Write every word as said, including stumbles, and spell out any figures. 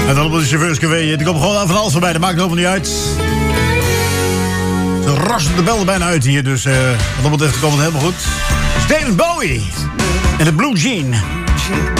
En dan op de chauffeurscafé. Er komt gewoon van alles voorbij, dat maakt helemaal niet uit. Ze rassen de bel bijna uit hier, dus uh, wat dat betreft komt het helemaal goed. David Bowie en de Blue Jean.